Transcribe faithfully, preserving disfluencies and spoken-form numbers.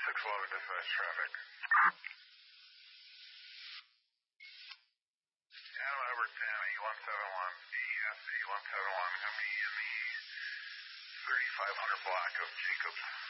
six eleven dispatch traffic. Adam Edward ten, E one seven one, E S E one seven one, coming in the thirty-five hundred block of Jacobs.